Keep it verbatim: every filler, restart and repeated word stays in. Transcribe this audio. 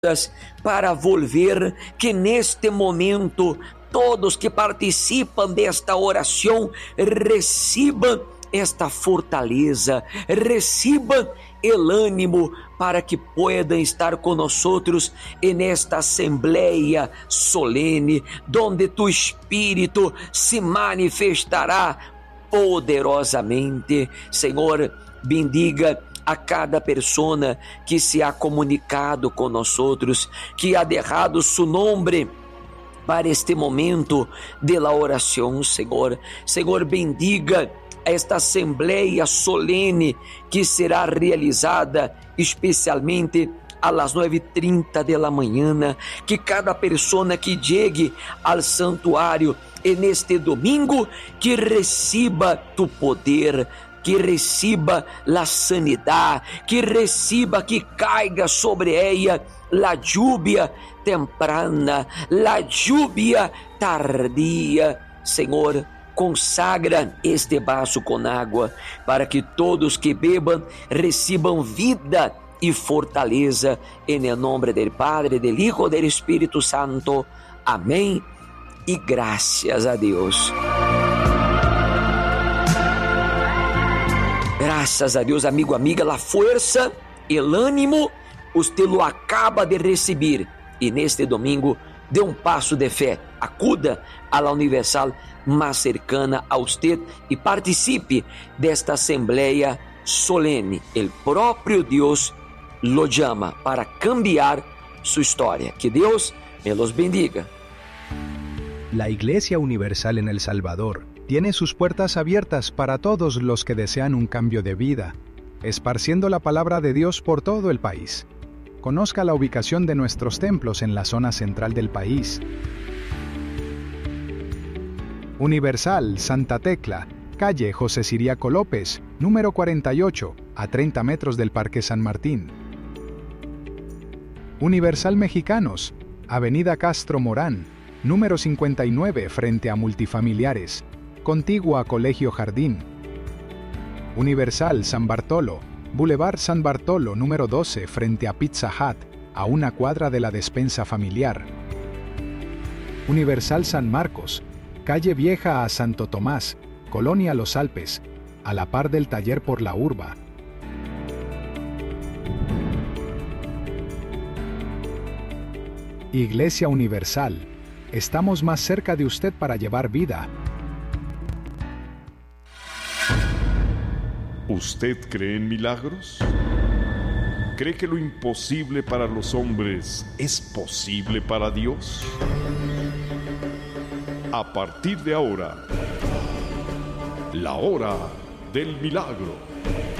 para volver, que neste momento todos que participam desta oração recebam esta fortaleza, recebam el ânimo para que puedan estar conosco nesta assembleia solene, donde tu Espírito se manifestará poderosamente. Senhor, bendiga a cada persona que se ha comunicado com nós outros, que ha derrado su nombre para este momento de la oração, Senhor. Senhor, bendiga esta assembleia solene que será realizada especialmente às nove e trinta da manhã, que cada pessoa que chegue ao santuário e neste domingo, que receba tu poder, que receba a sanidade, que receba, que caiga sobre ela a lluvia temprana, a lluvia tardia. Senhor, consagra este vaso com água, para que todos que bebam recebam vida e fortaleza, em nome do Padre, do Hijo e do Espírito Santo. Amém. E graças a Deus. Graças a Deus, amigo, amiga, a força, o ânimo, você lo acaba de receber. E neste domingo, dê um passo de fé. Acuda à la Universal mais cercana a você e participe desta assembleia solene. O próprio Deus lo chama para cambiar sua história. Que Deus me los bendiga. La Iglesia Universal en El Salvador tiene sus puertas abiertas para todos los que desean un cambio de vida, esparciendo la palabra de Dios por todo el país. Conozca la ubicación de nuestros templos en la zona central del país. Universal Santa Tecla, calle José Ciriaco López, número cuarenta y ocho, a treinta metros del Parque San Martín. Universal Mexicanos, avenida Castro Morán, número cincuenta y nueve, frente a Multifamiliares, contiguo a Colegio Jardín. Universal San Bartolo, Boulevard San Bartolo, número doce, frente a Pizza Hut, a una cuadra de la despensa familiar. Universal San Marcos, calle Vieja a Santo Tomás, Colonia Los Alpes, a la par del taller por la Urba. Iglesia Universal, estamos más cerca de usted para llevar vida. ¿Usted cree en milagros? ¿Cree que lo imposible para los hombres es posible para Dios? A partir de ahora, la hora del milagro.